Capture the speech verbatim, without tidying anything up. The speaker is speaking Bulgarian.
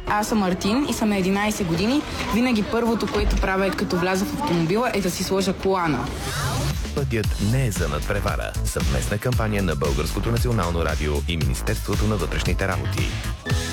Аз съм Мартин и съм на единайсет години. Винаги първото, което правя е като вляза в автомобила, е да си сложа колана. Пътят не е за надпревара. Съвместна кампания на Българското национално радио и Министерството на вътрешните работи.